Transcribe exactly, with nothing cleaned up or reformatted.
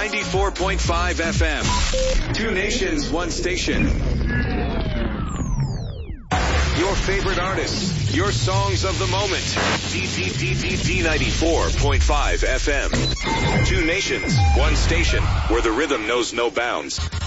ninety-four point five F M. Two nations, one station. Your favorite artists, your songs of the moment. D D D D D ninety-four point five F M. Two nations, one station, where the rhythm knows no bounds.